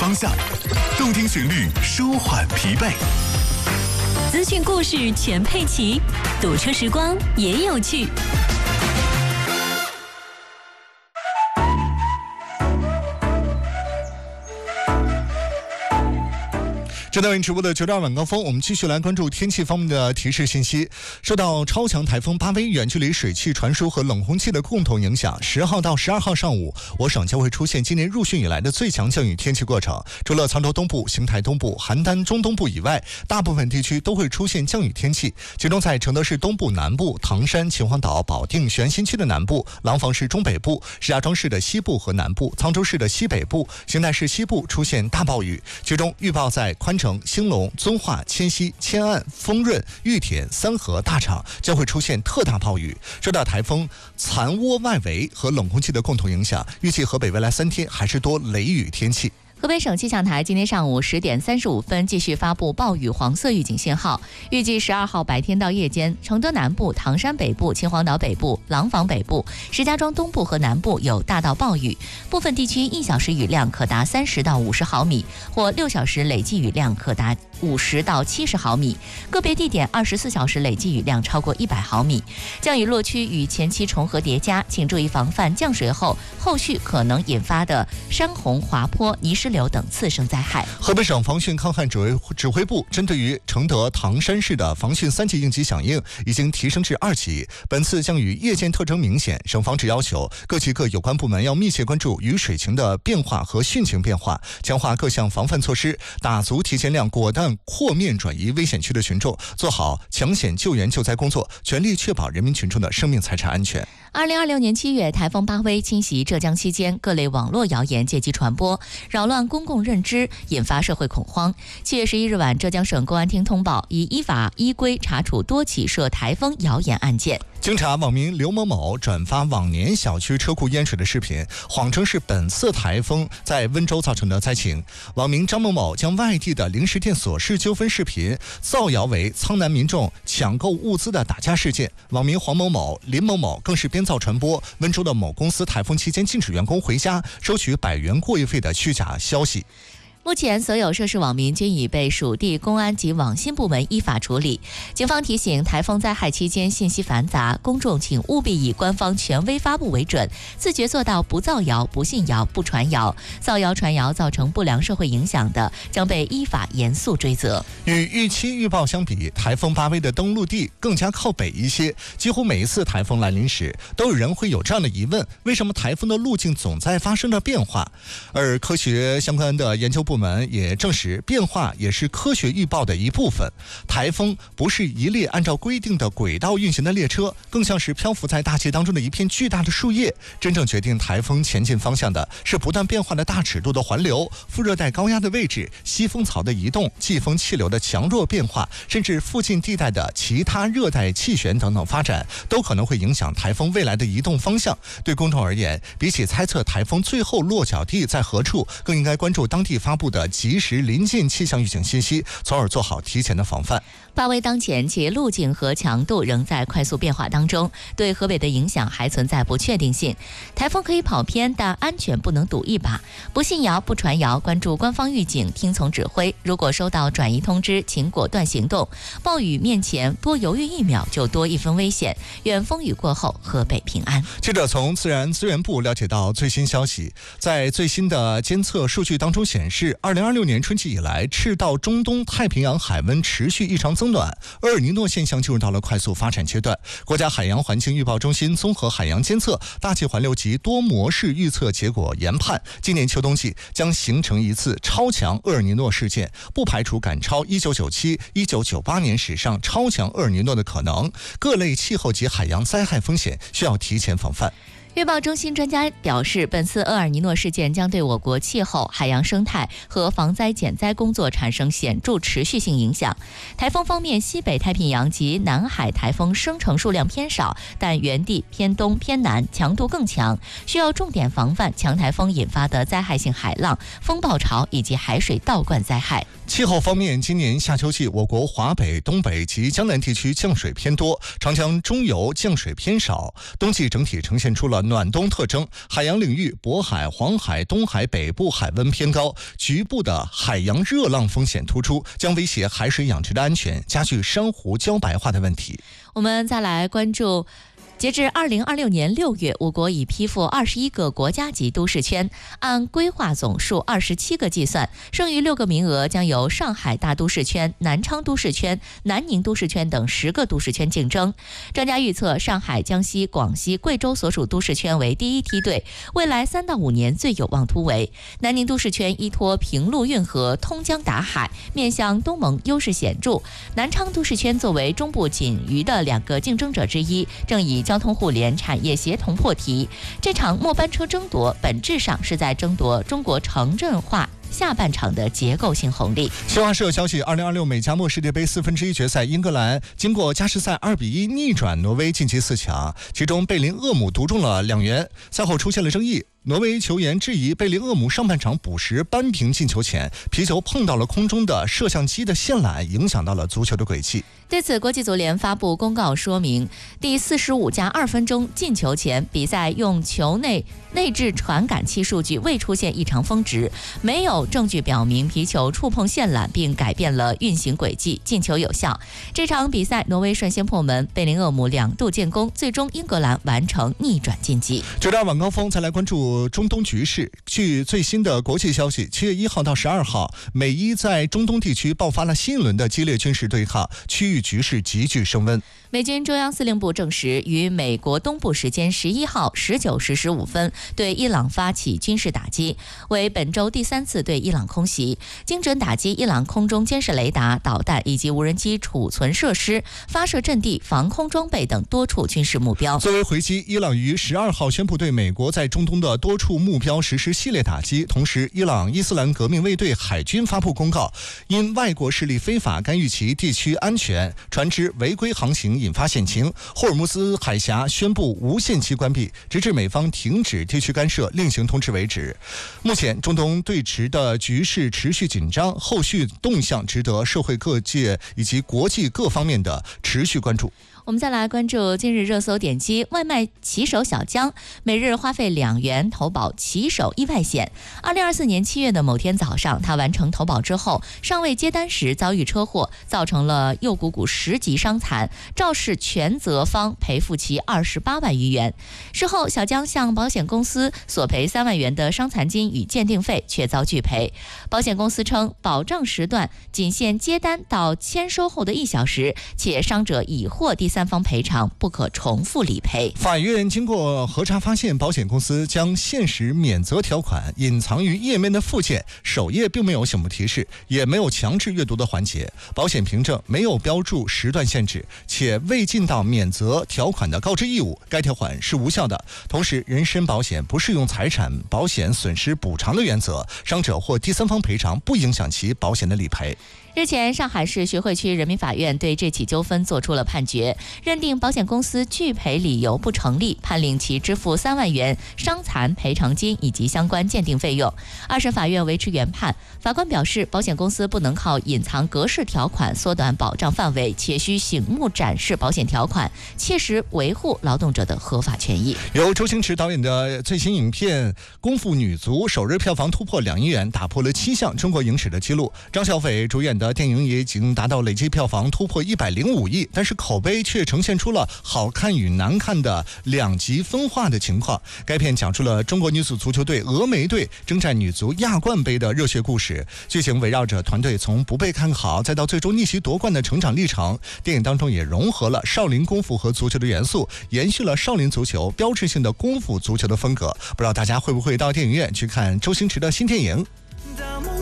方向，动听旋律舒缓疲惫， 资讯故事全配齐，堵车时光也有趣。 正在为您直播的92晚高峰，我们继续来关注天气方面的提示信息。受到超强台风巴威远距离水汽传输和冷空气的共同影响，10号到12号上午，我省将会出现今年入汛以来的最强降雨天气过程。除了沧州东部、邢台东部、邯郸中东部以外，大部分地区都会出现降雨天气。其中在承德市东部南部、唐山、秦皇岛、保定、玄新区的南部、廊坊市中北部、石家庄市的西部和南部、沧州市的西北部、邢台市西部出现大暴雨。其中预报在宽城、兴隆、遵化、迁西、迁安、丰润、玉田、三河、大厂将会出现特大暴雨。受到台风残涡外围和冷空气的共同影响，预计河北未来3天还是多雷雨天气。 河北省气象台今天上午10点35分继续发布暴雨黄色预警信号，预计12号白天到夜间，承德南部、唐山北部、秦皇岛北部、廊坊北部、石家庄东部和南部有大到暴雨，部分地区1小时雨量可达30到50毫米，或6小时累计雨量可达50到70毫米，个别地点24小时累计雨量超过100毫米。降雨落区与前期重合叠加，请注意防范降水后续可能引发的山洪、滑坡、泥石流等次生灾害。 河北省防汛抗旱指挥部针对于承德、唐山市的防汛3级应急响应已经提升至2级。本次降雨夜间特征明显，省防治要求各级各有关部门要密切关注雨水情的变化和汛情变化，强化各项防范措施，打足提前量，果断扩面转移危险区的群众，做好抢险救援救灾工作，全力确保人民群众的生命财产安全。 2026年7月，台风巴威侵袭浙江期间，各类网络谣言借机传播，扰乱公共认知，引发社会恐慌。7月11日晚，浙江省公安厅通报，已依法依规查处多起涉台风谣言案件。 经查，网民刘某某转发往年小区车库淹水的视频，谎称是本次台风在温州造成的灾情。网民张某某将外地的零食店琐事纠纷视频造谣为苍南民众抢购物资的打架事件。网民黄某某、林某某更是编造传播温州的某公司台风期间禁止员工回家收取100元过夜费的虚假消息。 目前，所有涉事网民均已被属地公安及网信部门依法处理。警方提醒，台风灾害期间信息繁杂，公众请务必以官方权威发布为准，自觉做到不造谣、不信谣、不传谣。造谣传谣造成不良社会影响的，将被依法严肃追责。 与预期预报相比，台风巴威的登陆地更加靠北一些，几乎每一次台风来临时，都有人会有这样的疑问：为什么台风的路径总在发生着变化？而科学相关的研究部门也证实，变化也是科学预报的一部分。台风不是一列按照规定的轨道运行的列车，更像是漂浮在大气当中的一片巨大的树叶。真正决定台风前进方向的是不断变化的大尺度的环流、副热带高压的位置、西风槽的移动、季风气流的强弱变化，甚至附近地带的其他热带气旋等等发展，都可能会影响台风未来的移动方向。对公众而言，比起猜测台风最后落脚地在何处，更应该关注当地发布的及时临近气象预警信息，从而做好提前的防范。 巴威当前其路径和强度仍在快速变化当中，对河北的影响还存在不确定性。台风可以跑偏，但安全不能赌一把。不信谣、不传谣，关注官方预警，听从指挥。如果收到转移通知，请果断行动。暴雨面前多犹豫1秒就多1分危险。愿风雨过后，河北平安。 记者从自然资源部了解到最新消息，在最新的监测数据当中显示，2026年春季以来，赤道中东太平洋海温持续异常增暖，厄尔尼诺现象进入到了快速发展阶段。国家海洋环境预报中心综合海洋监测、大气环流及多模式预测结果研判，今年秋冬季将形成一次超强厄尔尼诺事件，不排除赶超1997、1998年史上超强厄尔尼诺的可能。各类气候及海洋灾害风险需要提前防范。 预报中心专家表示，本次厄尔尼诺事件将对我国气候、海洋生态和防灾减灾工作产生显著持续性影响。台风方面，西北太平洋及南海台风生成数量偏少，但原地偏东偏南，强度更强，需要重点防范强台风引发的灾害性海浪、风暴潮以及海水倒灌灾害。 气候方面，今年夏秋季我国华北、东北及江南地区降水偏多，长江中游降水偏少，冬季整体呈现出了暖冬特征，海洋领域渤海、黄海、东海北部海温偏高，局部的海洋热浪风险突出，将威胁海水养殖的安全，加剧珊瑚礁白化的问题。 我们再来关注，截至2026年6月，我国已批复21个国家级都市圈，按规划总数27个计算，剩余6个名额将由上海大都市圈、南昌都市圈、南宁都市圈等10个都市圈竞争。专家预测，上海、江西、广西、贵州所属都市圈为第一梯队，未来3到5年最有望突围。南宁都市圈依托平陆运河、通江达海，面向东盟优势显著。南昌都市圈作为中部仅余的2个竞争者之一，正以交通互联、产业协同破题。这场末班车争夺本质上是在争夺中国城镇化下半场的结构性红利。 新华社消息，2026美加墨世界杯1/4决赛，英格兰经过加时赛2-1逆转挪威晋级4强，其中贝林厄姆独中了2元。赛后出现了争议，挪威球员质疑贝林厄姆上半场补时扳平进球前，皮球碰到了空中的摄像机的线缆，影响到了足球的轨迹。 对此，国际足联发布公告说明，第45+2分钟进球前，比赛用球内置传感器数据未出现异常峰值，没有证据表明皮球触碰线缆并改变了运行轨迹，进球有效。这场比赛，挪威率先破门，贝林厄姆2度建功，最终英格兰完成逆转晋级。 9.2晚高峰，再来关注中东局势。据最新的国际消息，7月1号到12号，美伊在中东地区爆发了新一轮的激烈军事对抗，区域局势急剧升温。 美军中央司令部证实，于美国东部时间11号19时15分对伊朗发起军事打击，为本周第3次对伊朗空袭，精准打击伊朗空中监视雷达、导弹以及无人机储存设施、发射阵地、防空装备等多处军事目标。 作为回击，伊朗于12号宣布对美国在中东的多处目标实施系列打击。同时，伊朗伊斯兰革命卫队海军发布公告，因外国势力非法干预其地区安全，船只违规航行引发险情，霍尔木兹海峡宣布无限期关闭，直至美方停止地区干涉、另行通知为止。目前，中东对峙的局势持续紧张，后续动向值得社会各界以及国际各方面的持续关注。 我们再来关注今日热搜点击：外卖骑手小江每日花费2元投保骑手意外险。2024年7月的某天早上，他完成投保之后，尚未接单时遭遇车祸，造成了右股骨10级伤残，肇事全责方赔付其28万余元。事后，小江向保险公司索赔3万元的伤残金与鉴定费，却遭拒赔。保险公司称，保障时段仅限接单到签收后的1小时，且伤者已获第3方赔偿，不可重复理赔。 法院经过核查发现，保险公司将限时免责条款隐藏于页面的附件，首页并没有醒目提示，也没有强制阅读的环节。保险凭证没有标注时段限制，且未尽到免责条款的告知义务，该条款是无效的。同时，人身保险不适用财产保险损失补偿的原则，伤者或第3方赔偿不影响其保险的理赔。 日前，上海市徐汇区人民法院对这起纠纷作出了判决，认定保险公司拒赔理由不成立，判令其支付3万元伤残赔偿金以及相关鉴定费用。2审法院维持原判，法官表示，保险公司不能靠隐藏格式条款缩短保障范围，且需醒目展示保险条款，切实维护劳动者的合法权益。 由周星驰导演的最新影片《功夫女足》首日票房突破2亿元，打破了7项中国影史的记录。张小斐主演的电影也已经达到累计票房突破105亿，但是口碑却呈现出了好看与难看的2极分化的情况。该片讲述了中国女子足球队峨眉队征战女足亚冠杯的热血故事，剧情围绕着团队从不被看好再到最终逆袭夺冠的成长历程。电影当中也融合了少林功夫和足球的元素，延续了少林足球标志性的功夫足球的风格。不知道大家会不会到电影院去看周星驰的新电影？